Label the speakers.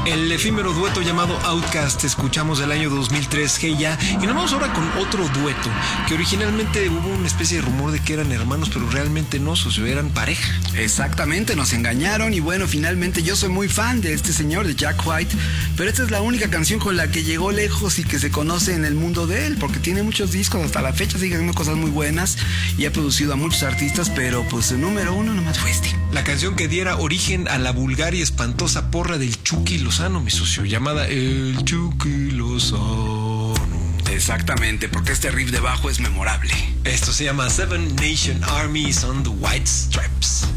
Speaker 1: El efímero dueto llamado Outcast escuchamos del año 2003, Hey Ya, y nos vamos ahora con otro dueto, que originalmente hubo una especie de rumor de que eran hermanos, pero realmente no, socio, eran pareja.
Speaker 2: Exactamente, nos engañaron y bueno, finalmente yo soy muy fan de este señor, de Jack White, pero esta es la única canción con la que llegó lejos y que se conoce en el mundo de él, porque tiene muchos discos, hasta la fecha sigue haciendo cosas muy buenas y ha producido a muchos artistas, pero pues el número uno nomás fue este.
Speaker 1: La canción que diera origen a la vulgar y espantosa porra del Chucky Lozano, mi socio, llamada El Chucky Lozano.
Speaker 2: Exactamente, porque este riff de bajo es memorable.
Speaker 1: Esto se llama Seven Nation Armies on the White Stripes.